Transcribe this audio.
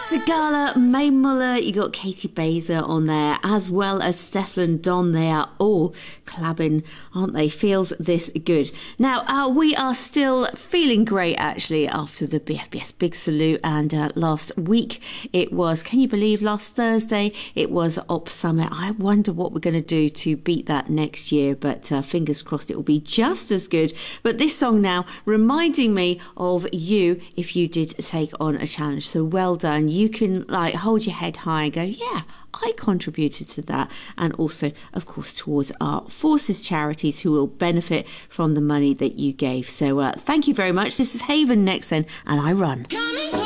Sigala, Mae Muller, you got Katie Baser on there, as well as Stefflon Don. They are all collabing, aren't they? Feels this good. Now, we are still feeling great, actually, after the BFBS Big Salute. And last week, it was, can you believe, last Thursday, it was Op Summit. I wonder what we're going to do to beat that next year, but fingers crossed it will be just as good. But this song now, reminding me of you if you did take on a challenge. So well done. You can hold your head high and go, yeah, I contributed to that. And also, of course, towards our Forces charities who will benefit from the money that you gave. So thank you very much. This is Haven next then, and I run.